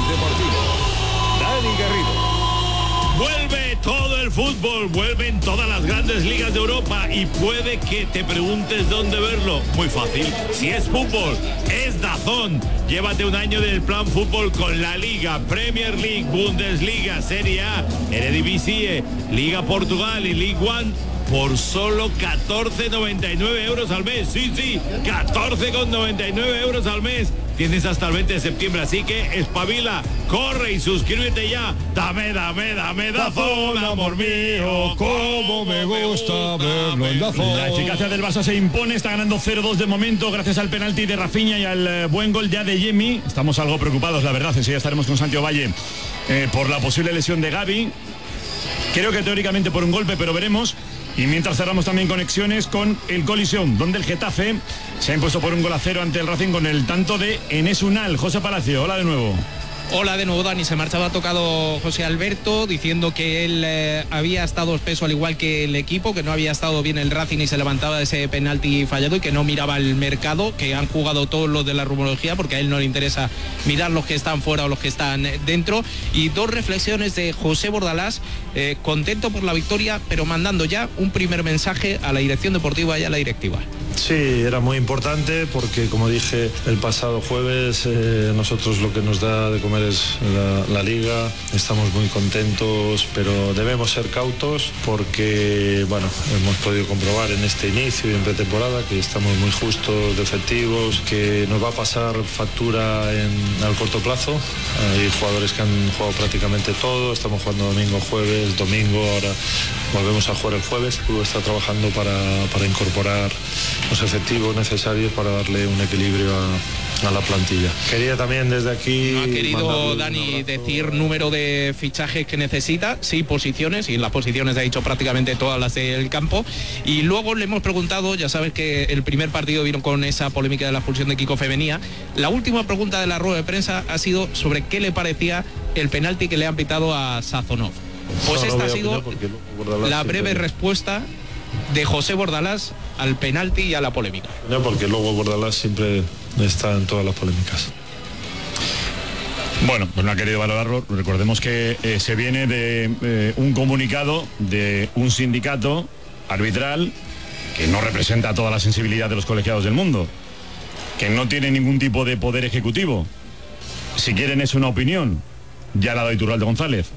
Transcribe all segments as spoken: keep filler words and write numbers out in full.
Deportivo, Dani Garrido. Vuelve todo el fútbol, vuelven todas las grandes ligas de Europa y puede que te preguntes dónde verlo. Muy fácil, si es fútbol, es DAZN. Llévate un año del plan fútbol con la Liga, Premier League, Bundesliga, Serie A, Eredivisie, Liga Portugal y League One por solo catorce con noventa y nueve euros al mes. Sí, sí, catorce con noventa y nueve euros al mes. Tienes hasta el veinte de septiembre, así que espabila, corre y suscríbete ya. Dame, dame, dame DAZN, amor mío, cómo me gusta verlo en DAZN. La eficacia del Barça se impone, está ganando cero dos de momento gracias al penalti de Rafinha y al eh, buen gol ya de Yemi. Estamos algo preocupados, la verdad, enseguida estaremos con Santiago Valle eh, por la posible lesión de Gavi. Creo que teóricamente por un golpe, pero veremos. Y mientras cerramos también conexiones con el Coliseum, donde el Getafe se ha impuesto por un gol a cero ante el Racing con el tanto de Enes Unal. José Palacio, hola de nuevo. Hola de nuevo, Dani. Se marchaba tocado José Alberto diciendo que él eh, había estado espeso al igual que el equipo, que no había estado bien el Racing y se levantaba de ese penalti fallado y que no miraba el mercado, que han jugado todos los de la rumorología porque a él no le interesa mirar los que están fuera o los que están dentro. Y dos reflexiones de José Bordalás, eh, contento por la victoria, pero mandando ya un primer mensaje a la dirección deportiva y a la directiva. Sí, era muy importante porque, como dije el pasado jueves, eh, nosotros lo que nos da de comer es la, la Liga. Estamos muy contentos, pero debemos ser cautos porque, bueno, hemos podido comprobar en este inicio y en pretemporada que estamos muy justos de efectivos, que nos va a pasar factura en, al corto plazo. Hay jugadores que han jugado prácticamente todo, estamos jugando domingo, jueves, domingo, ahora volvemos a jugar el jueves. El club está trabajando para, para incorporar los efectivos necesarios para darle un equilibrio a, a la plantilla. Quería también desde aquí... No ha querido Dani decir número de fichajes que necesita, sí, posiciones, y en las posiciones ha dicho prácticamente todas las del campo. Y luego le hemos preguntado, ya sabes que el primer partido vino con esa polémica de la expulsión de Kiko Femenía. La última pregunta de la rueda de prensa ha sido sobre qué le parecía el penalti que le han pitado a Sazonov. Pues no, esta no ha sido la breve respuesta de José Bordalás al penalti y a la polémica. No, porque luego Bordalás siempre está en todas las polémicas. Bueno, pues no ha querido valorarlo. Recordemos que eh, se viene de eh, un comunicado de un sindicato arbitral que no representa toda la sensibilidad de los colegiados del mundo, que no tiene ningún tipo de poder ejecutivo. Si quieren es una opinión, ya la da Iturralde González.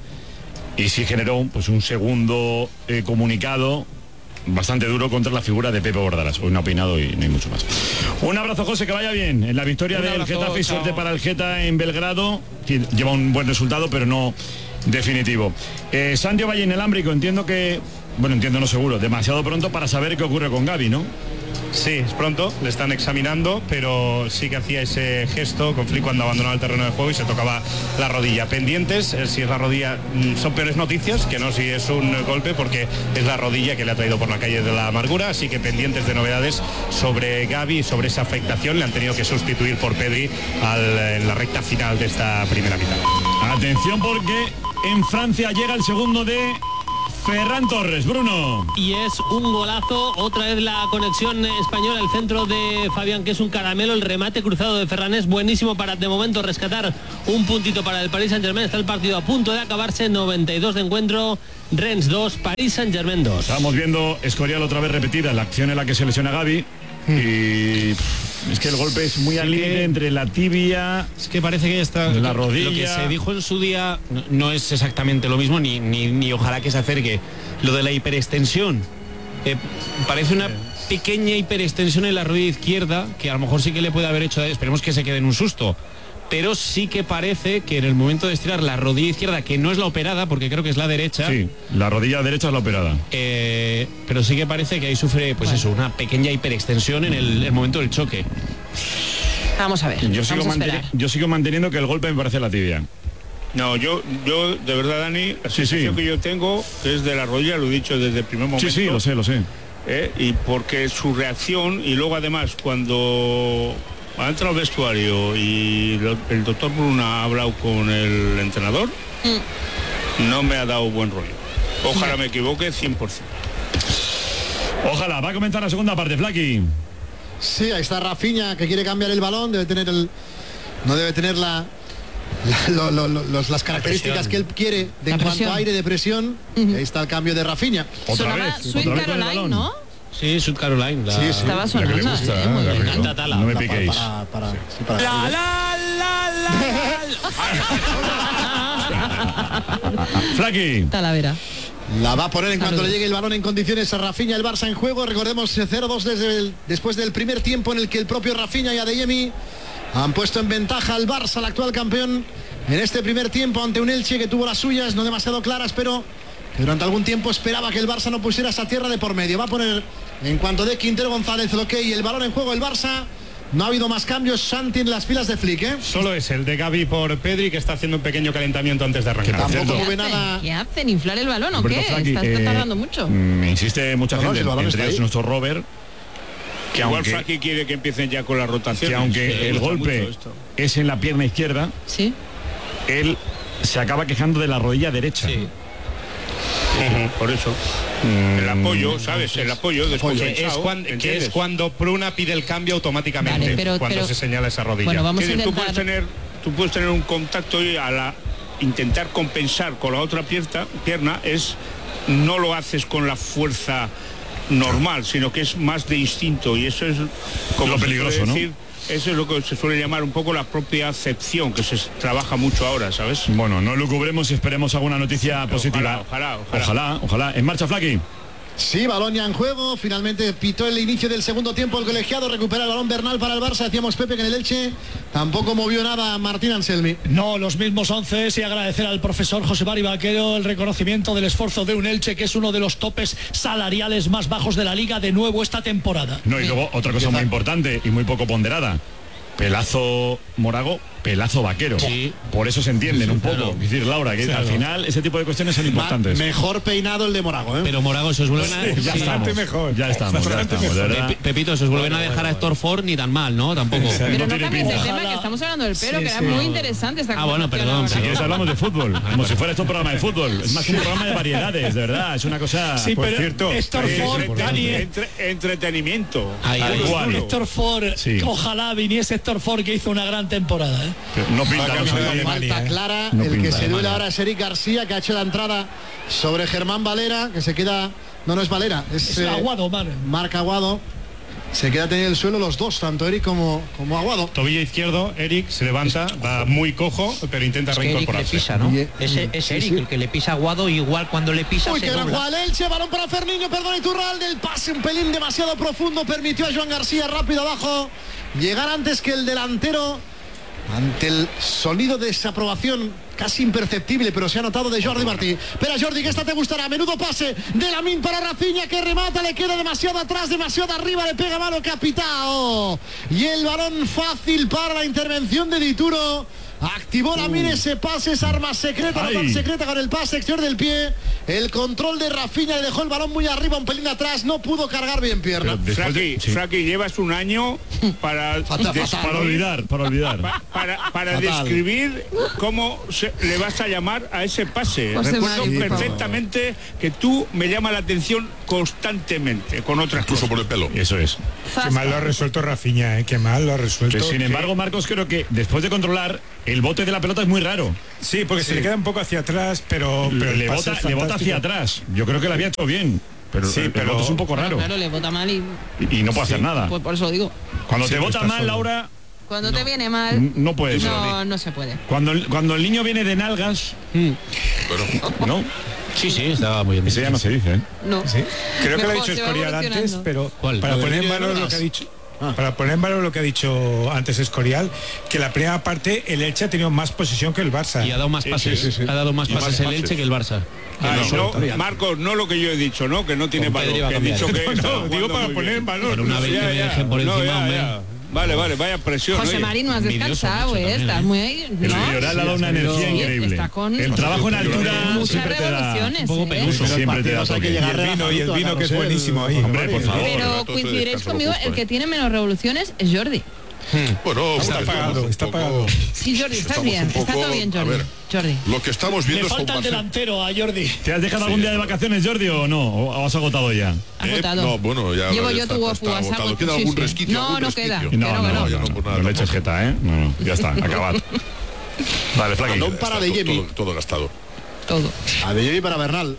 Y sí generó pues un segundo eh, comunicado bastante duro contra la figura de Pepe Bordalás. Hoy no ha opinado y no hay mucho más. Un abrazo, José, que vaya bien en la victoria un del abrazo, Getafe y suerte para el Geta en Belgrado. Lleva un buen resultado, pero no definitivo. Eh, Santiago Valle en el Ámbrico, entiendo que, bueno, entiendo no seguro, demasiado pronto para saber qué ocurre con Gavi, ¿no? Sí, es pronto, le están examinando, pero sí que hacía ese gesto con Flick cuando abandonaba el terreno de juego y se tocaba la rodilla. Pendientes, si es la rodilla, son peores noticias, que no si es un golpe, porque es la rodilla que le ha traído por la calle de la amargura, así que pendientes de novedades sobre Gavi y sobre esa afectación. Le han tenido que sustituir por Pedri al, en la recta final de esta primera mitad. Atención porque en Francia llega el segundo de Ferran Torres, Bruno. Y es un golazo, otra vez la conexión española, el centro de Fabián, que es un caramelo, el remate cruzado de Ferran es buenísimo para de momento rescatar un puntito para el Paris Saint-Germain. Está el partido a punto de acabarse, noventa y dos de encuentro, Rennes dos, Paris Saint-Germain dos. Estamos viendo Escorial otra vez repetida, la acción en la que se lesiona Gavi. Mm. Y es que el golpe es muy al límite entre la tibia, es que parece que está la rodilla. Lo que se dijo en su día no, no es exactamente lo mismo, ni, ni, ni ojalá que se acerque. Lo de la hiperextensión, eh, parece una pequeña hiperextensión en la rodilla izquierda, que a lo mejor sí que le puede haber hecho, esperemos que se quede en un susto, pero sí que parece que en el momento de estirar la rodilla izquierda, que no es la operada, porque creo que es la derecha. Sí, la rodilla derecha es la operada. Eh, pero sí que parece que ahí sufre, pues eso, una pequeña hiperextensión en el, el momento del choque. Vamos a ver. Yo sigo, manteni- yo sigo manteniendo que el golpe me parece la tibia. No, yo, yo de verdad, Dani, la sí, sensación sí. que yo tengo que es de la rodilla, lo he dicho desde el primer momento. Sí, sí, lo sé, lo sé. Eh, y porque su reacción, y luego además cuando ha entrado al vestuario y lo, el doctor Bruna ha hablado con el entrenador, mm. no me ha dado buen rollo. Ojalá me equivoque cien por ciento. Ojalá, va a comenzar la segunda parte, Flaky. Sí, ahí está Rafinha, que quiere cambiar el balón, debe tener el... No debe tener la, lo, lo, lo, los, las características que él quiere de en cuanto a aire de presión. Uh-huh. Ahí está el cambio de Rafinha. Otra vez, Sweet otra Caroline, vez ¿no? Sí, Sweet Caroline. La... Sí, sí. Estaba sonando. La que le gusta, eh, muy la bien. que Canta Tala. No me piquéis. Para, para, para, sí, para la, la, la, la, Flaky. Talavera. La va a poner en cuanto le llegue el balón en condiciones a Rafinha, el Barça en juego. Recordemos cero dos desde el, después del primer tiempo en el que el propio Rafinha y Adeyemi han puesto en ventaja al Barça, el actual campeón, en este primer tiempo ante un Elche que tuvo las suyas, no demasiado claras, pero que durante algún tiempo esperaba que el Barça no pusiera esa tierra de por medio. Va a poner en cuanto de Quintero González, el ok y el balón en juego el Barça. No ha habido más cambios, Santi, en las filas de Flick, ¿eh? Solo es el de Gavi por Pedri, que está haciendo un pequeño calentamiento antes de arrancar. Tampoco ¿Qué ve hacen? nada. ¿Qué hacen? ¿Inflar el balón o Humberto qué? Flaky, Está, eh, está tardando mucho. Me insiste mucha No, no, gente, si el balón entre está ellos ahí. nuestro Robert, que Igual aunque, Flaky quiere que empiecen ya con la rotación. que aunque el golpe es en la pierna izquierda, Sí. él se acaba quejando de la rodilla derecha. Sí. Uh-huh, por eso. Mm, el apoyo, ¿sabes? El apoyo Que descompensado. es, cuando, que ¿entiendes? es cuando Pruna pide el cambio automáticamente, Vale, pero- cuando pero- se señala esa rodilla. Bueno, vamos a Tienes- tú intentar. puedes tener tú puedes tener un contacto y a la intentar compensar con la otra pierna, pierna es no lo haces con la fuerza normal, sino que es más de instinto, y eso es como Lo se peligroso, suele ¿no? decir, eso es lo que se suele llamar un poco la propia acepción, que se trabaja mucho ahora, ¿sabes? Bueno, no lucubremos y esperemos alguna noticia positiva. Ojalá, ojalá, ojalá, ojalá. En marcha, Flaky. Sí, balón ya en juego. Finalmente pitó el inicio del segundo tiempo el colegiado. Recupera el balón Bernal para el Barça. Decíamos Pepe que en el Elche tampoco movió nada Martín Anselmi. No, los mismos once, y agradecer al profesor José Mari Vaquero el reconocimiento del esfuerzo de un Elche que es uno de los topes salariales más bajos de la liga de nuevo esta temporada. No, y luego otra cosa muy importante y muy poco ponderada. Pelazo Morago, pelazo Vaquero. Sí. Por eso se entienden un poco. Claro. Es decir, Laura, que Claro. al final ese tipo de cuestiones son importantes. Mejor peinado el de Morago, ¿eh? Pero Morago, se os vuelven a... ya sí. estamos, mejor. ya estamos, ya estamos, de verdad. Pe- Pepito, se os vuelven a dejar a Héctor Ford ni tan mal, ¿no? Tampoco. Pero no, tiene cambies de pinta. tema, Ojalá. que estamos hablando del pelo, Sí, que era sí. muy interesante esta Ah, bueno, conversación perdón, ahora. Si quieres hablamos de fútbol, como si fuera esto un programa de fútbol. Es más que un programa de variedades, de verdad. Es una cosa. Sí, por pero cierto. Héctor es- Ford, es- Dani, Entre- entretenimiento. Ahí, Tal ahí. cual. Héctor Ford, Sí. ojalá viniese Héctor Ford, que hizo una gran temporada, ¿eh? No pinta, no se ve. Falta clara, No el que pinta. se duele Alemania. ahora es Eric García, que ha hecho la entrada sobre Germán Valera, que se queda. No, no es Valera, es, Es eh, Aguado, Mar. Marc Aguado. Se queda teniendo el suelo los dos, tanto Eric como, como Aguado. Tobillo izquierdo, Eric se levanta, va muy cojo, pero intenta Es que Eric le reincorporarse. pisa, ¿no? Oye, Ese, mm, es sí, Eric sí. el que le pisa a Guado, igual cuando le pisa Uy, se que gran dobla. jugada el Elche, balón para Ferniño, perdón, Iturralde, del pase un pelín demasiado profundo, permitió a Joan García rápido abajo llegar antes que el delantero, ante el sonido de desaprobación casi imperceptible, pero se ha notado de Jordi Martí. Espera, Jordi, que esta te gustará. Menudo pase de Lamine para Rafinha, que remata, le queda demasiado atrás, demasiado arriba, le pega mano Capitao. Y el balón fácil para la intervención de Dituro. Activó Lamine ese pase, esa arma secreta, no Ay. tan secreta, con el pase exterior del pie. El control de Rafinha, le dejó el balón muy arriba, un pelín atrás, no pudo cargar bien pierna. Pero después de- Fraki, sí. Fraki, llevas un año para, Fatal, des- fatal. Para olvidar, para olvidar. pa- para, para Fatal. describir cómo se- le vas a llamar a ese pase. José Recuerdo Mari, por favor. perfectamente que tú me llamas la atención constantemente con otras Incluso cosas. por el pelo. Eso es. Qué mal lo ha resuelto Rafinha, ¿eh? Qué mal lo ha resuelto. Que, sin embargo, Marcos, creo que después de controlar, el bote de la pelota es muy raro. Sí, porque se le queda un poco hacia atrás, pero, pero el le, pase bota, es le bota fantástico. hacia atrás. Yo creo que lo había hecho bien. Pero, Sí, el, el pero- bote es un poco raro. Claro, le bota mal y Y, y no puede hacer nada. pues por eso digo. Cuando Sí, te pero bota está mal, solo. Laura, Cuando te viene mal, n- no puedes. no, no se puede. Cuando, el- cuando el niño viene de nalgas, ¿no? Sí, sí, estaba muy bien. Ese ya no se dice, ¿eh? No. Sí. Creo que lo ha Mejor, dicho se va Escorial antes, evolucionando. pero ¿Cuál? para ¿Lo del poner en niño de valor lo Nalgas? que ha dicho. Ah. Para poner en valor lo que ha dicho antes Escorial, que la primera parte el Elche ha tenido más posesión que el Barça. Y ha dado más pases. Ha dado más Y más pases el pases. Elche que el Barça. Ah, no, no, Marcos, no lo que yo he dicho, ¿no? Que no tiene Con valor. Pedri va a Que he cambiar. dicho que No, estaba no, digo jugando para muy poner bien. en valor. Por una vez que Ya, me ya. dejen por No, encima, ya, hombre. ya. Vale, vale, vaya presión. José oye. Marín, no has envidioso descansado, mucho ¿eh? también, Estás ¿eh? muy... El ¿no? Lloral ha dado una Sí, energía sí, increíble. está con El trabajo en altura muchas siempre te da. revoluciones, un poco ¿eh? peluso. Siempre te da Partidos hay que toque. llegar Y el vino, y el relajadito a vino que es Carrusel. buenísimo ahí. Hombre, por favor. Pero Rato de coincidiréis descanso conmigo, justo, el que ¿eh? tiene menos revoluciones es Jordi. Bueno, Está bueno, pagado, estamos un está poco- pagado. Sí, Jordi, estás estamos bien. un Está poco- todo bien, a Jordi. ver, Jordi. Lo que estamos Le viendo es falta el un delantero a Jordi. ¿Te has dejado algún día de vacaciones, Jordi, o no? ¿O has agotado ya? Agotado. no, bueno, ya Llevo ya yo está, tu está guapo, agotado. has ¿Queda agotado, algún sí, sí. resquicio? No, algún no resquicio? queda. No, Que no, no, que no. ya no, no, pues no, nada, no le eches tampoco. jeta, ¿eh? No, no, ya está, acabado. Vale, Flaqui. Balón para Está De to- Jemi. todo, todo gastado. Todo. A De Jemi para Bernal.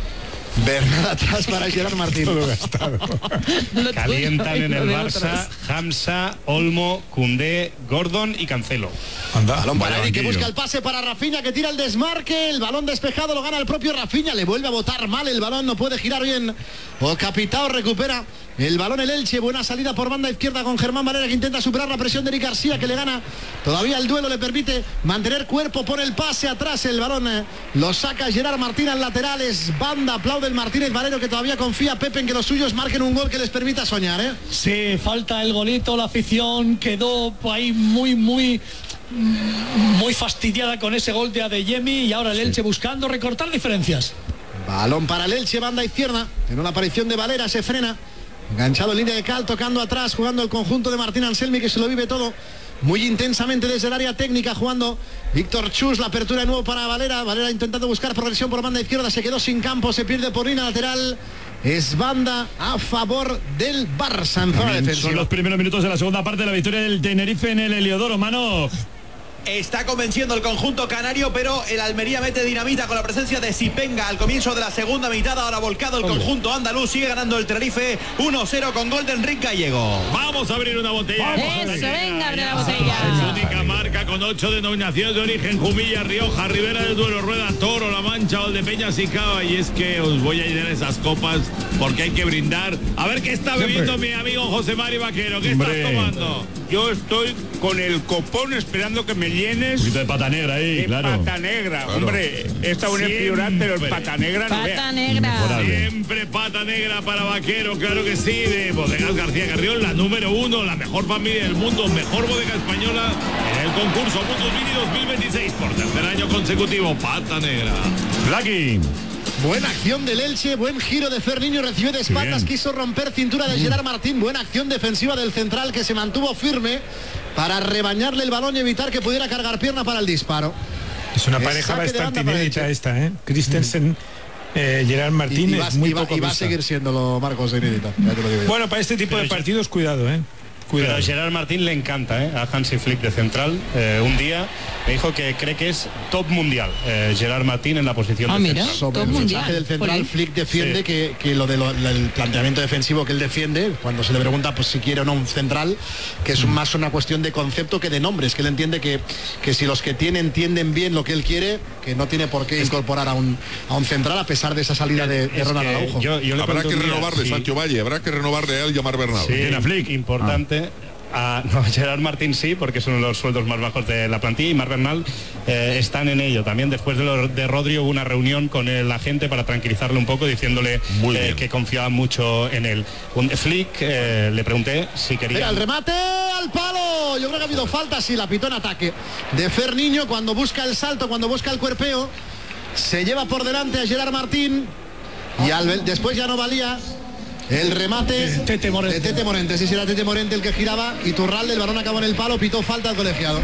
Bernal atrás para Gerard Martín. Todo gastado. Lo Calientan tuyo y en lo el de Barça otros. Hamza, Olmo, Koundé, Gordon y Cancelo. Anda. Balón para Vaya Eric, que banquillo. busca el pase para Rafinha, que tira el desmarque. El balón despejado lo gana el propio Rafinha. Le vuelve a botar mal el balón, no puede girar bien. O Capitao recupera el balón el Elche. Buena salida por banda izquierda con Germán Valera, que intenta superar la presión de Eric García, que le gana. Todavía el duelo le permite mantener cuerpo, pone el pase atrás. El balón eh, lo saca Gerard Martín al lateral. Es banda, aplaude el Martínez Valero, que todavía confía Pepe en que los suyos marquen un gol que les permita soñar, ¿eh? Sí, falta el golito, la afición quedó ahí muy, muy, muy fastidiada con ese gol de Adeyemi y ahora el Elche buscando recortar diferencias. Balón para el Elche, banda izquierda. En una aparición de Valera se frena. Enganchado en línea de cal, tocando atrás, jugando el conjunto de Martín Anselmi, que se lo vive todo muy intensamente desde el área técnica, jugando Víctor Chus. La apertura de nuevo para Valera. Valera intentando buscar progresión por banda izquierda, se quedó sin campo, se pierde por línea lateral. Es banda a favor del Barça en zona También defensiva. son los primeros minutos de la segunda parte de la victoria del Tenerife en el Heliodoro, mano. Está convenciendo el conjunto canario, pero el Almería mete dinamita con la presencia de Sipenga al comienzo de la segunda mitad. Ahora volcado el Hombre. conjunto andaluz, sigue ganando el Tenerife uno cero con gol de Enrique Gallego. Vamos a abrir una botella. Eso, venga, abre la botella. Única marca con ocho denominaciones de origen: Jumilla, Rioja, Ribera del Duero, Rueda, Toro, La Mancha, Valdepeñas y Cava. Y es que os voy a llenar esas copas porque hay que brindar. A ver qué está bebiendo mi amigo José Mari Vaquero. ¿Qué Hombre. estás tomando? Yo estoy con el copón esperando que me llenes. Un poquito de pata negra ahí, de claro. pata negra, Claro. hombre. Esta una prioridad, pero el pata negra no Pata vea. negra. Siempre pata negra para Vaquero, claro que sí, de Bodegas García Carrión, la número uno, la mejor familia del mundo, mejor bodega española en el concurso Mundus Mini dos mil veintiséis por tercer año consecutivo. Pata negra. Flaqui. Buena acción del Elche, buen giro de Ferniño, recibió de espaldas, bien. quiso romper cintura de Gerard Martín. Buena acción defensiva del central, que se mantuvo firme para rebañarle el balón y evitar que pudiera cargar pierna para el disparo. Es una Es pareja saque de bastante banda para inédita Elche. esta, ¿eh? Christensen, eh, Gerard Martín Y, y va, es muy y va- poco y va a vista. seguir siéndolo, Marcos, de inédita. Ya te lo digo yo. Bueno, para este tipo de partidos, cuidado, ¿eh? Cuidado. Pero a Gerard Martín le encanta, ¿eh? A Hansi Flick de central. Eh, un día me dijo que cree que es top mundial eh, Gerard Martín en la posición Ah, de mira. central. Sobre Top el mundial. mensaje del central, Jolín. Flick defiende Sí. que, que lo del planteamiento defensivo que él defiende, cuando se le pregunta pues si quiere o no un central, que es más una cuestión de concepto que de nombres, que él entiende que, que si los que tiene entienden bien lo que él quiere, que no tiene por qué incorporar a un, a un central a pesar de esa salida de, de Es Ronald que Araujo. yo- yo le Habrá pregunto que un día renovarle, si- Sancho Valle, habrá que renovarle a él y a Omar Bernal. Sí, ¿Quién, a Flick? importante. Ah, no, Gerard Martín sí, porque es uno de los sueldos más bajos de la plantilla, y Mar Bernal eh, están en ello. También después de, lo, de Rodri hubo una reunión con el agente para tranquilizarle un poco, diciéndole Muy eh, bien. que confiaba mucho en él. Un, Flick eh, le pregunté si quería... Mira, el remate al palo. Yo creo que ha habido falta, sí, la pitó en ataque de Ferniño cuando busca el salto, cuando busca el cuerpeo. Se lleva por delante a Gerard Martín y al, después ya no valía el remate Tete Morente. de Tete Morente. Sí, sí, era Tete Morente el que giraba y Turralde, el balón acabó en el palo, pitó falta al colegiado.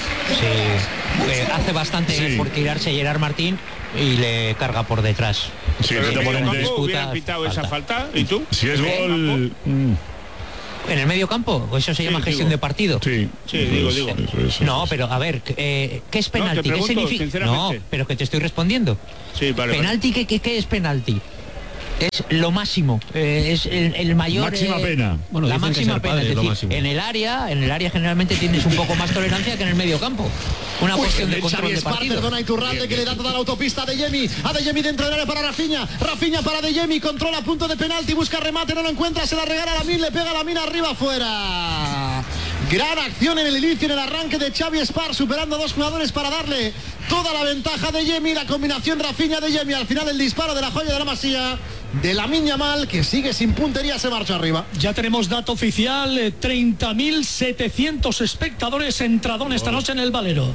Sí, eh, hace bastante Sí. por tirarse Gerard Martín y le carga por detrás. Sí, Pero Tete en el Morente. campo hubiera Disputa, pitado esa falta. falta. ¿Y tú? Si es ¿En el gol. campo? mm, En el medio campo, eso se Sí, llama gestión digo. de partido. Sí, Sí, digo, Eso digo. es, eso es, No, eso es. pero a ver, eh, ¿qué es No, te penalti? ¿Qué pregunto, significa? sinceramente. No, pero que te estoy respondiendo. Sí, vale. vale. Penalti, ¿qué, qué, qué es penalti? Es lo máximo, eh, es el, el mayor... Máxima eh, pena. Bueno, la dicen que máxima ser pena, padre es es lo decir, máximo. en el área, en el área generalmente tienes un poco más tolerancia que en el medio campo. Una Uy, cuestión de el control Xavi de Espar, partido. perdona, y Turralde, que le da toda la autopista a De Jemi. A De Jemi dentro del área para Rafinha. Rafinha para De Jemi, controla punto de penalti, busca remate, no lo encuentra, se la regala a la Min, le pega a la Min arriba, fuera. Gran acción en el inicio, en el arranque de Xavi Espar, superando a dos jugadores para darle toda la ventaja de Jemi. La combinación Rafinha-De Jemi, al final el disparo de la joya de la Masía, de la Miña Mal, que sigue sin puntería, se marcha arriba. Ya tenemos dato oficial, eh, treinta mil setecientos espectadores entradón esta noche en el Valero.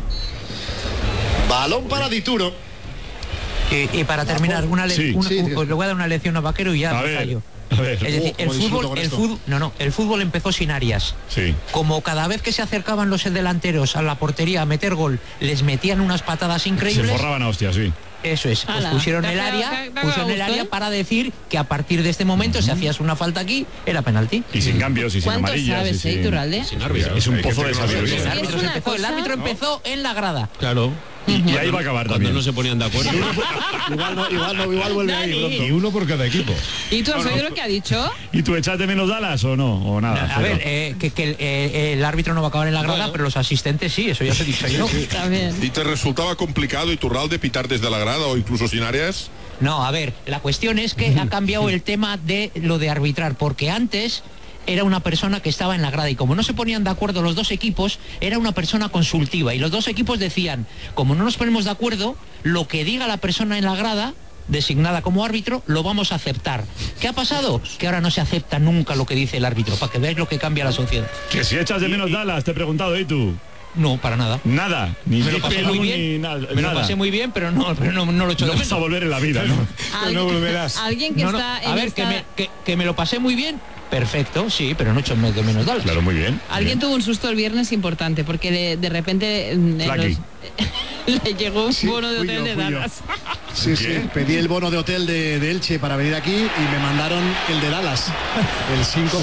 Balón para Dituro. Y, y para terminar, una le- Sí. una- Sí, un- sí. pues le voy a dar una lección a Vaquero y ya A me ver, callo. a ver. Es decir, Oh, el cómo disfruto fútbol, con el esto. fútbol, no, no, el fútbol empezó sin Arias. Sí. Como cada vez que se acercaban los delanteros a la portería a meter gol, les metían unas patadas Se increíbles. forraban a hostias, sí. Eso es, pues Ala, pusieron te ha el quedado- área, te ha- te ha pusieron quedado el área gusto, ¿eh? para decir que a partir de este momento, si hacías una falta aquí, era penalti. Y sin cambios y sin ¿Cuánto amarillas. sabes, y sin, eh, Iturralde? sin árbitro. Es un pozo de sabiduría. El Es árbitro, una empezó, el cosa- árbitro empezó en la grada. Claro. Y, y ahí va a acabar Cuando también. no se ponían de acuerdo. Igual no, igual no, igual vuelve ahí Dani. pronto. Y uno por cada equipo. ¿Y tú has oído lo que ha dicho? ¿Y tú echaste menos Dallas o no? ¿O nada? A Cero. ver, eh, que, que el, eh, el árbitro no va a acabar en la grada, Bueno. pero los asistentes sí, eso ya te he dicho yo. Está bien. ¿Y te resultaba complicado, Iturralde, pitar desde la grada o incluso sin áreas? No, a ver, la cuestión es que ha cambiado el tema de lo de arbitrar, porque antes era una persona que estaba en la grada y como no se ponían de acuerdo los dos equipos, era una persona consultiva y los dos equipos decían, como no nos ponemos de acuerdo, lo que diga la persona en la grada designada como árbitro, lo vamos a aceptar. ¿Qué ha pasado? Que ahora no se acepta nunca lo que dice el árbitro, para que veáis lo que cambia la sociedad. Que si echas de menos Dallas, te he preguntado, ¿y tú? No, para nada. Nada, ni Me lo ni pasé pelú, muy bien, ni nada. me lo nada. pasé muy bien, pero no, pero no, no lo he hecho No de vas a menos. volver en la vida, ¿no? Alguien- no volverás. Alguien que No, no, está en a ver, esta- que, me, que, que me lo pasé muy bien, perfecto, sí, pero no he hecho de menos Dallas. Claro, muy bien. Alguien tuvo un susto el viernes importante porque de, de repente en Flaky. los- le llegó un Sí, bono de fui hotel yo, de fui yo. Dallas. Sí, sí, pedí el bono de hotel de, de Elche para venir aquí y me mandaron el de Dallas. El cinco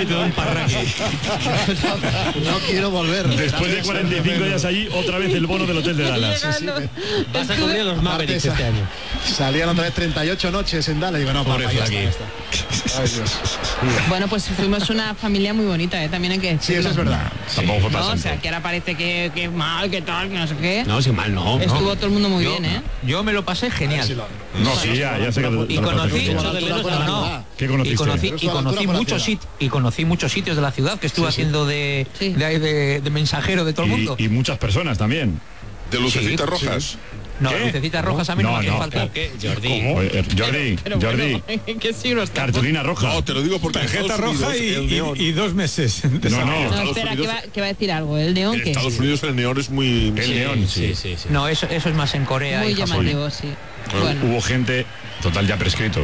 No quiero volver. Después de cuarenta y cinco días allí, otra vez el bono del hotel de Dallas. Llegando- Vas a cubrir a los Mavericks Aparte, este año. Salían otra vez treinta y ocho noches en Dallas y digo, no, Pobre papá, ya Flaky. está, ya está. Ay, Dios. Bueno, pues fuimos una familia muy bonita, ¿eh? También hay que Sí, decirlo. eso es verdad. Tampoco fue No, para o sea, tanto. que ahora parece que, que mal, que tal, que no sé qué. No, si mal no. Estuvo no. todo el mundo muy Yo, bien, ¿eh? yo me lo pasé genial. No, sí, ya, ya sé que te- Y te lo conocí, pasaste. Mucho de menos, Por la no, ciudad. ¿Qué y conociste? conocí, Pero y es una conocí aventura por la muchos ciudad. sit- y conocí muchos sitios de la ciudad que estuve haciendo de, Sí. de, ahí de- de mensajero de todo el mundo. Y, y muchas personas también. De lucecitas Sí, rojas. No, ¿Qué? lucecitas rojas a mí no, No, me hacen no, falta. ¿Qué? Jordi. Oye, eh, Jordi, Pero Jordi, bueno, ¿en qué siglo estamos? cartulina roja. No, te lo digo porque en Tarjeta Estados roja Unidos, y, el neón. y- y dos meses. de No, esa- no. No, Estados espera, que Unidos- va, que va a decir algo. ¿El neón En qué? Estados Unidos el neón es muy... El neón, sí. Sí, sí, sí. No, eso, eso es más en Corea Muy y Japón. llamativo, sí. Bueno, Bueno, Hubo gente, total ya prescrito.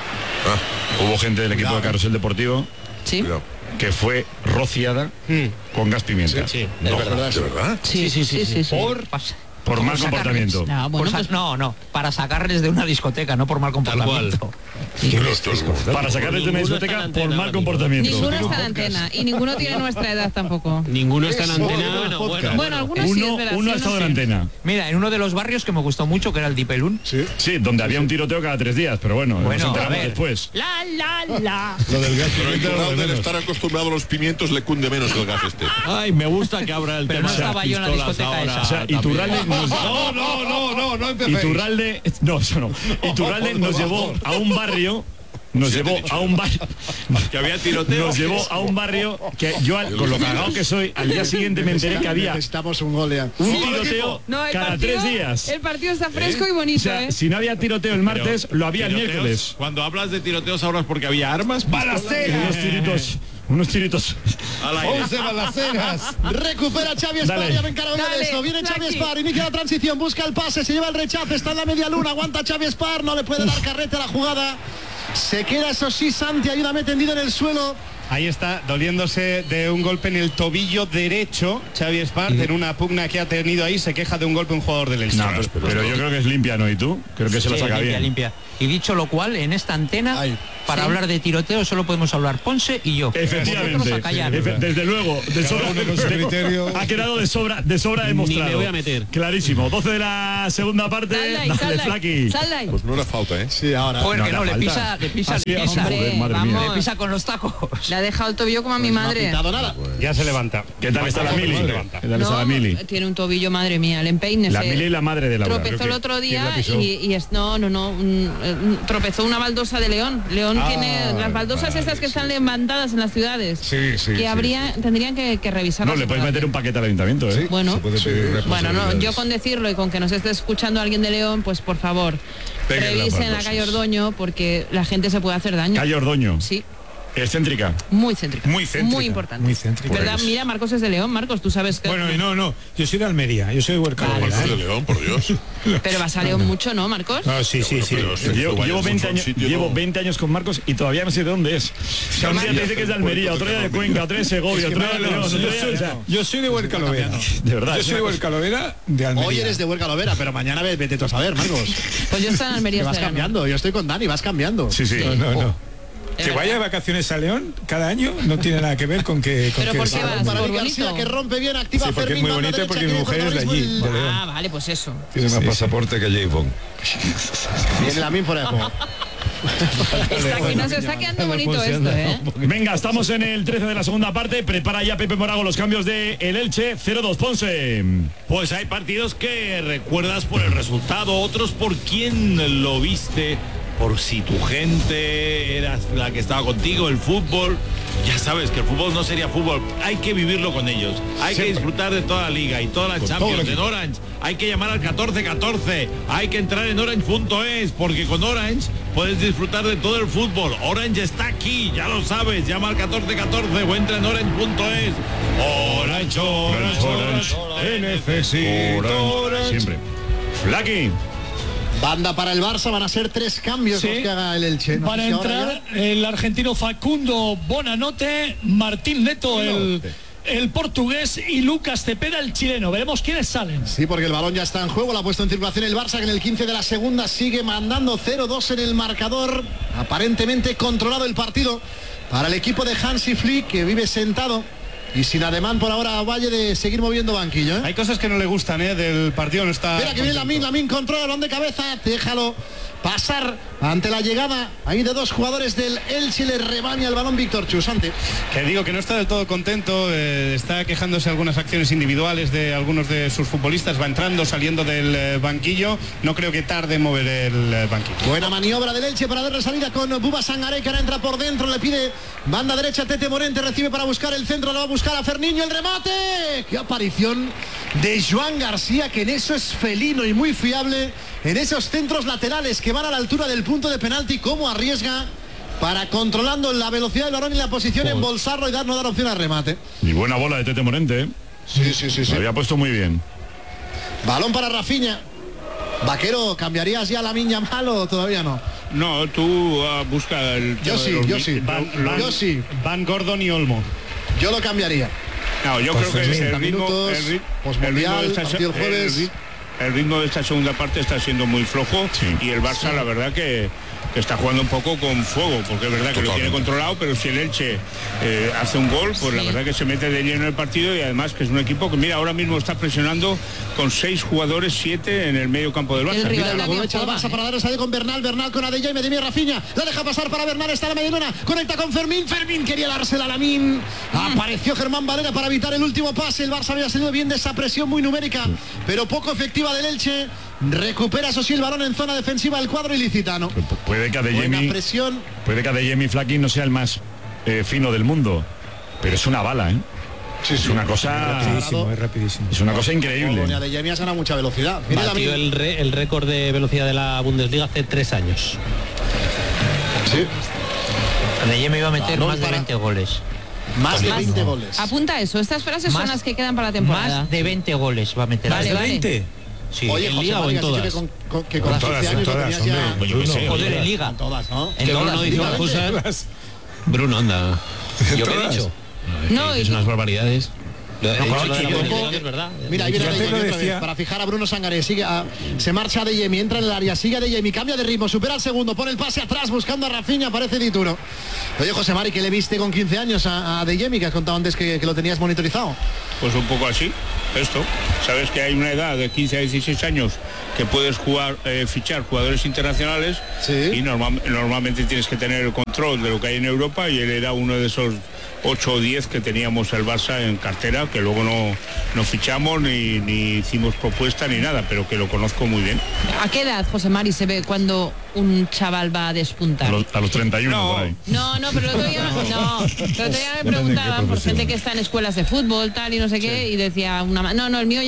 Ah, Hubo gente del equipo de Carrusel Deportivo sí. cuidado. que fue rociada con gas pimienta. Sí. No, ¿de verdad? Sí, sí, sí, sí, sí. Por, pas- Por por mal sacarles- comportamiento. No, por bueno, sa- pues- no, no, para sacarles de una discoteca, no por mal comportamiento. Pero esto es- Para sacarles de una Ninguno está discoteca en por antena, mal amigo. comportamiento. Ninguno está en antena y ninguno tiene nuestra edad tampoco. Ninguno está en Eso, antena. bueno, bueno. Bueno, algunos sí, Uno, es verdad. uno sí, ha estado no en sé. antena. Mira, en uno de los barrios que me gustó mucho, que era el Dipelún. Sí. Sí, donde había un tiroteo cada tres días, pero bueno, Bueno, nos a enteramos ver. después. La, la, la. Lo del gas Pero pimienta era lo de Iturralde, al menos. estar acostumbrado a los pimientos, le cunde menos el gas este. Ay, me gusta que abra el Pero tema no de las estaba yo en la pistolas discoteca ahora. esa. O sea, también. Iturralde nos... No, no, no, no, no empecéis. Iturralde, no, eso no. Iturralde por nos favor. llevó a un barrio, nos Sí, te he llevó dicho. a un barrio, Que había tiroteo. nos llevó a un barrio que yo, al- con lo cagado que soy, al día siguiente me enteré que había Necesitamos un gol ya. un tiroteo No, el cada partido, tres días. el partido está fresco y O bonito, sea, ¿eh? si no había tiroteo el martes, lo había el Tiroteos, miércoles. Cuando hablas de tiroteos ahora es porque había armas. Unos tiritos, unos tiritos. Al aire. once balaceras. Recupera Xavi Espar, Dale. ya me encargo yo de Dale, esto. Viene Xavi Flaky. Espar, inicia la transición, busca el pase, se lleva el rechace, está en la media luna, aguanta Xavi Espar, no le puede dar carrete a la jugada. Se queda, eso sí, Santi, ayúdame tendido en el suelo. Ahí está, doliéndose de un golpe en el tobillo derecho, Xavi Espart, en una pugna que ha tenido ahí, se queja de un golpe un jugador del Elche. No, pero, pero yo creo que es limpia, ¿no? ¿Y tú? Creo que se lo Sí, saca limpia, bien. limpia. Y dicho lo cual, en esta antena, Ay. para Sí. hablar de tiroteo solo podemos hablar Ponce y yo. Efectivamente. Vosotros a callar. Efe- desde luego, de sobra, uno con su de- criterio. ha quedado de sobra, de sobra demostrado. me voy a meter. Clarísimo. doce de la segunda parte. Sal de ahí, Dale, sal de ahí, Flaky. sal de ahí. Pues no era falta, ¿eh? Sí, ahora. Porque No, no, la le falta. pisa, le pisa, Ah, sí, le ah, pisa. joder, madre mía. vamos. Le pisa con los tacos. Le ha dejado el tobillo como a mi No ha madre. pitado nada. Ya se levanta. ¿Qué tal está la Madre, Mili? se ¿Qué levanta. tal está la No, Mili? tiene un tobillo, madre mía, el empeine. La se- Mili y la madre de Laura. Tropezó Creo el que- otro ¿quién día la pisó? y, y es no, no, no, un- un- tropezó una baldosa de León. León Ah, tiene las baldosas vale, estas que sí. están levantadas en las ciudades. Sí, sí, que sí, habría, tendrían que, que revisar. No, le puedes meter un paquete al ayuntamiento, ¿eh? Bueno, Se puede pedir bueno, no, responsabilidades. yo con decirlo y con que nos esté escuchando alguien de León, pues por favor, Peguen las revisen la baldosas. calle Ordoño porque la gente se puede hacer daño. Calle Ordoño. Sí. Excéntrica. Muy céntrica. Muy céntrica. Muy importante. Muy céntrica. ¿Verdad? Pues- Mira, Marcos es de León. Marcos, tú sabes que... Bueno, y no, no. Yo soy de Almería. Yo soy de Huerca. Vale. Marcos de León, por Dios. Pero vas a León mucho, ¿no, Marcos? No, sí, sí, sí. Pero si Llevo, tú vayas llevo a un veinte años, sitio, llevo no. veinte años con Marcos y todavía no sé de dónde es. O sea, un día te dice que es de Almería, otro día de Cuenca, otro día de Segovia, otro día de León, otro día- o sea, Yo soy de Huerca Lovera. de verdad. Yo es soy de una Huerca Lovera de Almería. Hoy eres de Huerca Lovera, pero mañana ve- vete tú a saber, Marcos. Pues yo estoy en Almería Que vas este verano. cambiando. Yo estoy con Dani, vas cambiando. Sí, sí. No, no, no. Es Que verdad. vaya de vacaciones a León cada año no tiene nada que ver con que... Con Pero que ¿por qué vas? Para ¿Por Vic García, bonito? que rompe bien, activa Sí, porque es Fermín, muy banda bonito y derecha, porque que mi viene mujer es de protagonismo allí, el- de León. Ah, vale, pues eso. Tiene más Sí, sí. pasaporte que James Bond. Viene la min fuera de juego. Está que nos está quedando bonito esto, ¿eh? Venga, estamos en el trece de la segunda parte. Prepara ya Pepe Morago los cambios de el Elche. cero dos Ponce. Pues hay partidos que recuerdas por el resultado, otros por quién lo viste, por si tu gente era la que estaba contigo, el fútbol. Ya sabes que el fútbol no sería fútbol, hay que vivirlo con ellos, hay que disfrutar de toda la liga y toda la Con todo Champions el en Orange, hay que llamar al catorce catorce, hay que entrar en orange punto es, porque con Orange puedes disfrutar de todo el fútbol. Orange está aquí, ya lo sabes, llama al catorce catorce o entra en orange punto es. Orange, Orange, Orange, Orange, necesito Orange. Siempre. Flaky. Banda para el Barça, van a ser tres cambios Sí. los que haga el Elche. No Van sé a si ahora entrar el argentino Facundo Bonanote, Martín Neto, el, el portugués, y Lucas Cepeda, el chileno. Veremos quiénes salen. Sí, porque el balón ya está en juego, lo ha puesto en circulación el Barça, que en el quince de la segunda sigue mandando cero dos en el marcador. Aparentemente controlado el partido para el equipo de Hansi Flick, que vive sentado y sin ademán por ahora a Valle de seguir moviendo banquillo, ¿eh? Hay cosas que no le gustan, ¿eh? Del partido no está... Mira que viene Lamin, Lamin controla el balón de cabeza, déjalo pasar ante la llegada ahí de dos jugadores del Elche, le rebaña el balón Víctor Chusante. Que digo que no está del todo contento, eh, está quejándose de algunas acciones individuales de algunos de sus futbolistas, va entrando, saliendo del eh, banquillo, no creo que tarde en mover el eh, banquillo. Buena maniobra del Elche para darle salida con Buba Sangaré, que ahora entra por dentro, le pide banda derecha, Tete Morente recibe para buscar el centro, lo va a buscar a Ferniño, el remate. Qué aparición de Joan García, que en eso es felino y muy fiable, en esos centros laterales que van a la altura del punto de penalti, cómo arriesga para, controlando la velocidad del balón y la posición, Joder. embolsarlo y dar, no dar opción al remate. Y buena bola de Tete Morente. ¿eh? Sí, sí, sí, sí. Lo había puesto muy bien. Balón para Rafinha. Vaquero, ¿cambiarías ya la miña mal o todavía no? No, tú uh, busca el... Yo tema sí, de los yo mi- sí. Van, Yo Van- sí. Van Gordon y Olmo. Yo lo cambiaría. No, yo Pues creo que sesenta el ritmo, minutos, el, ri- posmundial, el ritmo de esta, partido el se- jueves. el ri- el ritmo de esta segunda parte está siendo muy flojo y el Barça la verdad que, que está jugando un poco con fuego, porque es verdad que lo tiene controlado, pero si el Elche eh, hace un gol, pues la verdad que se mete de lleno en el partido, y además que es un equipo que mira, ahora mismo está presionando con seis jugadores, siete en el medio campo del Barça. Mira, la aprovecha el Barça para darle salida con Bernal, Bernal con Adeyemi, me de Rafinha, la deja pasar para Bernal, está en la mediana, conecta con Fermín, Fermín quería dársela a Lamin, apareció Germán Valera para evitar el último pase, el Barça había salido bien de esa presión muy numérica, pero poco efectiva del Elche, recupera eso sí el balón en zona defensiva del cuadro ilicitano. Puede que Buena Adeyemi, presión. puede que Adeyemi Flaky no sea el más eh, fino del mundo, pero es una bala, ¿eh? es una cosa rapidísimo, es rapidísimo. Es una cosa increíble. Ni Adeyemi ha ganado mucha velocidad. Mira la Batió el, re- el récord de velocidad de la Bundesliga hace tres años. Sí. Adeyemi iba a meter Balón más de para- veinte goles. Más de Más- veinte goles. Apunta eso, estas frases Más- son las que quedan para la temporada. Más de veinte goles va a meter. Vale, vale. Sí. Oye, ¿En José Liga o María, en has dicho todas? que con, con- que con En las todas, quince en años lo todas, tenías ya... hombre. Pues yo qué sé, Joder, en Liga. En todas, ¿no? En Que todas, Bruno dice unas dígame. cosas. Bruno, anda. ¿Yo qué he todas. dicho? No, Es y- unas barbaridades. Lo- he No, dicho Juancho, lo de la yo- Bundesliga, que es verdad. Mira, ahí viene Ya te Adeyemi lo otra vez, decía. para fijar a Bruno Sangaré, sigue a- se marcha Adeyemi, entra en el área, sigue Adeyemi, cambia de ritmo, supera el segundo, pone el pase atrás buscando a Rafinha, aparece Dituro. Oye, José Mari, ¿qué le viste con quince años a, a Adeyemi, que has contado antes que, que lo tenías monitorizado? Pues un poco así, esto. Sabes que hay una edad de quince a dieciséis años que puedes jugar, eh, fichar jugadores internacionales y norma- normalmente tienes que tener el control de lo que hay en Europa, y él era uno de esos ocho o diez que teníamos el Barça en cartera, que luego no, no fichamos ni, ni hicimos propuesta ni nada, pero que lo conozco muy bien. ¿A qué edad, José Mari, se ve cuando un chaval va a A despuntar? los, a los treinta y uno No. por ahí. No, no, pero el otro día, no, pero el otro día me Depende de qué preguntaban por profesión. gente que está en escuelas de fútbol, tal y no sé qué, y decía una ma- no, no, el mío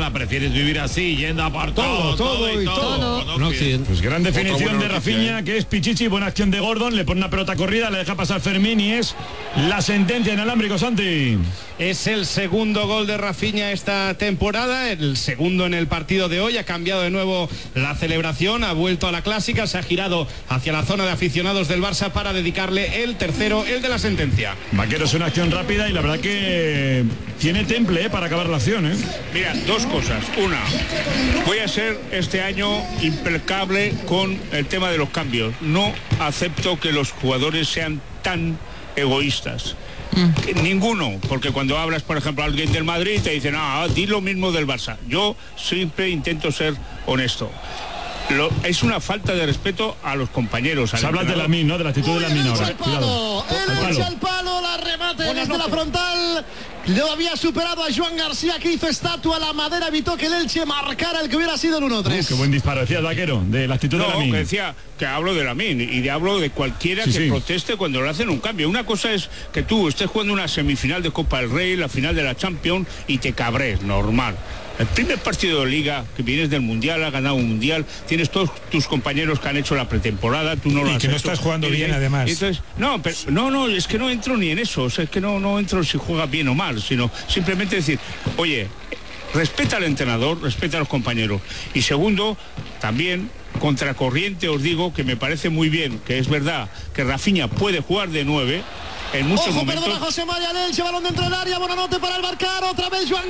la prefieres vivir así, yendo a por todo, todo, todo y todo. todo. No, pues gran definición de Rafinha, que es Pichichi, buena acción de Gordon, le pone una pelota corrida, le deja pasar Fermín y es la sentencia inalámbrico, Santi. Es el segundo gol de Rafinha esta temporada, el segundo en el partido de hoy, ha cambiado de nuevo la celebración, ha vuelto a la clásica, se ha girado hacia la zona de aficionados del Barça para dedicarle el tercero, el de la sentencia. Vaquero, es una acción rápida y la verdad que tiene temple eh, para acabar la acción. ¿eh? Mira, dos cosas. Una, voy a ser este año impecable con el tema de los cambios. No acepto que los jugadores sean tan egoístas. Mm. Ninguno, porque cuando hablas, por ejemplo, a alguien del Madrid te dicen, ah, di lo mismo del Barça. Yo siempre intento ser honesto. Lo, es una falta de respeto a los compañeros. Se habla de la min, ¿no? De la actitud de la min ahora. El palo, el echa al palo, la remate Buenas desde noches. la frontal. Lo había superado a Joan García, que hizo estatua. La madera evitó que el Elche marcara el que hubiera sido el uno tres. Uh, qué buen disparo, decía el Vaquero, de la actitud no, de la min. que decía que hablo de la min y de hablo de cualquiera sí, que sí. proteste cuando le hacen un cambio. Una cosa es que tú estés jugando una semifinal de Copa del Rey, la final de la Champions y te cabres, normal. El primer partido de Liga, que vienes del Mundial, has ganado un Mundial, tienes todos tus compañeros que han hecho la pretemporada, tú no lo y has que no hecho. estás jugando y, bien, además. Entonces, no, pero, no, no, es que no entro ni en eso, o sea, es que no, no entro si juega bien o mal, sino simplemente decir, oye, respeta al entrenador, respeta a los compañeros. Y segundo, también, contracorriente os digo que me parece muy bien, que es verdad que Rafinha puede jugar de nueve, en muchos Ojo, momentos. perdona José María Elche, balón dentro del área, Bonanote para el marcar, otra vez Joan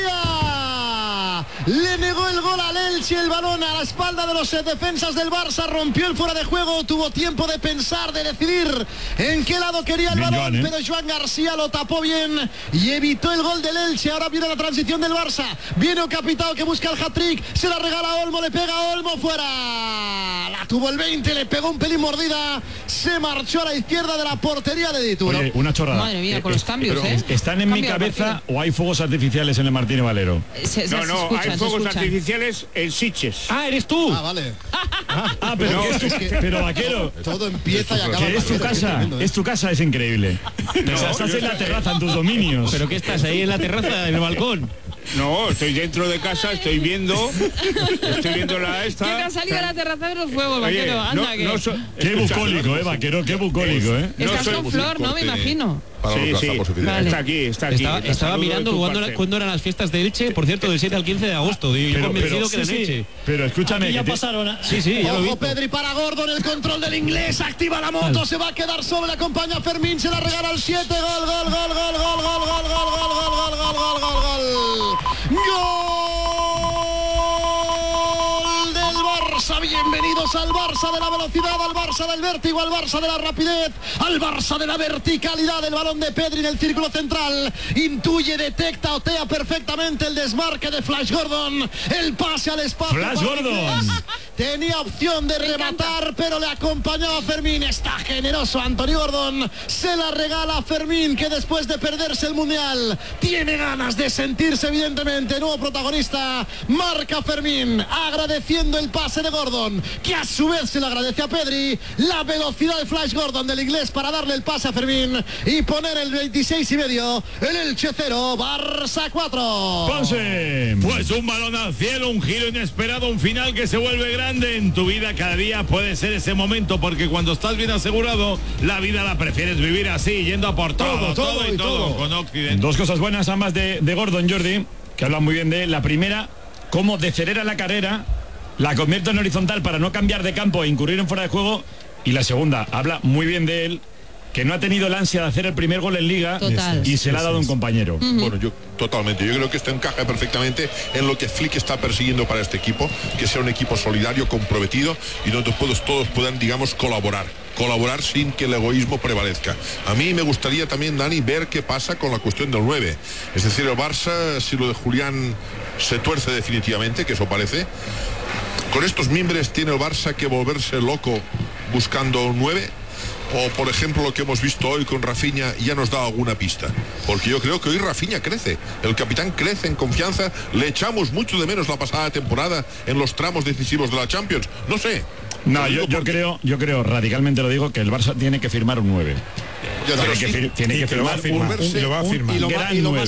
García. Le negó el gol al Elche, el balón a la espalda de los defensas del Barça, rompió el fuera de juego, tuvo tiempo de pensar, de decidir en qué lado quería el bien, balón, Joan, ¿eh? pero Joan García lo tapó bien y evitó el gol del Elche. Ahora viene la transición del Barça, viene Ocapitao que busca el hat-trick, se la regala a Olmo, le pega a Olmo, fuera. La tuvo el veinte, le pegó un pelín mordida, se marchó a la izquierda de la portería de Dituro. Oye, una chorrada. Madre mía, con Eh, los cambios, pero, ¿eh? ¿Están en Cambia mi el cabeza partido. o hay fuegos artificiales en el Martínez Valero? Se- se- No, se no, escuchan, hay se fuegos escuchan. artificiales en Sitges. Ah, eres tú. Ah, vale. Ah, pero, No, que es tu- es que- pero Vaquero, Todo empieza y acaba. que es tu el partido, casa, tremendo, ¿eh? es tu casa, es increíble. O sea, estás en la terraza, en tus dominios. ¿Pero qué estás ahí en la terraza, en el balcón? No, estoy dentro de casa, estoy viendo, estoy viendo la esta. ¿Qué te ha salido a la terraza de los fuegos, Oye, Vaquero? Anda, no, que... no so- Qué escucha, bucólico, eh, Vaquero, qué bucólico, eh. no Estás soy- con Flor, ¿no? Me imagino. Para Sí, los sí, gazapos oficiales. Vale. está aquí, está aquí. Estaba, Te estaba saludo de mirando tu cuándo, parte. cuándo eran las fiestas de Elche, por cierto, del siete al quince de agosto. Digo, yo Pero- convencido pero- que era sí, en sí. Elche. Pero escúchame, Aquí ya que te- pasaron. ¿eh? Sí, sí, ya lo he Ojo, visto. Pedri para Gordon, el control del inglés, activa la moto, Vale. se va a quedar solo, le acompaña a Fermín, se la regala al siete, gol, gol, gol, gol, gol, gol, gol, gol, gol, gol, gol, gol, gol, gol, gol. Gol del Barça, bienvenidos al Barça de la velocidad, al Barça del vértigo, al Barça de la rapidez, al Barça de la verticalidad. El balón de Pedri en el círculo central, intuye, detecta, otea perfectamente el desmarque de Flash Gordon, el pase al espacio. Flash para Gordon. inglés. Tenía opción de rematar, pero le acompañó a Fermín. Está generoso Anthony Gordon. Se la regala a Fermín, que después de perderse el Mundial tiene ganas de sentirse evidentemente nuevo protagonista. Marca Fermín, agradeciendo el pase de Gordon, que a su vez se le agradece a Pedri. La velocidad de Flash Gordon del inglés para darle el pase a Fermín y poner el veintiséis y medio. El Elche cero, Barça cuatro. Ponce. Pues un balón al cielo, un giro inesperado, un final que se vuelve grande en tu vida. Cada día puede ser ese momento, porque cuando estás bien asegurado, la vida la prefieres vivir así, yendo a por todo, todo, todo y y todo, todo. con Occidente. Dos cosas buenas, ambas de, de Gordon, Jordi, que hablan muy bien de él. La primera, cómo decelera la carrera, la convierte en horizontal para no cambiar de campo e incurrir en fuera de juego. Y la segunda, habla muy bien de él, que no ha tenido la ansia de hacer el primer gol en Liga. Total. Y se la ha dado a un compañero. Bueno, yo totalmente. Yo creo que esto encaja perfectamente en lo que Flick está persiguiendo para este equipo, que sea un equipo solidario, comprometido y donde todos, todos puedan, digamos, colaborar. Colaborar sin que el egoísmo prevalezca. A mí me gustaría también, Dani, ver qué pasa con la cuestión del nueve. Es decir, el Barça, si lo de Julián se tuerce definitivamente, que eso parece, con estos mimbres tiene el Barça que volverse loco buscando un nueve. O por ejemplo lo que hemos visto hoy con Rafinha ya nos da alguna pista, porque yo creo que hoy Rafinha crece, el capitán crece en confianza, le echamos mucho de menos la pasada temporada en los tramos decisivos de la Champions, no sé. No, yo, yo creo, yo creo, radicalmente lo digo, que el Barça tiene que firmar un nueve. Ya Tiene sí. que, fir- tiene Y que que lo va firmar a firmar, un, y lo va a un firmar. Y lo, gran ma- y lo más nueve.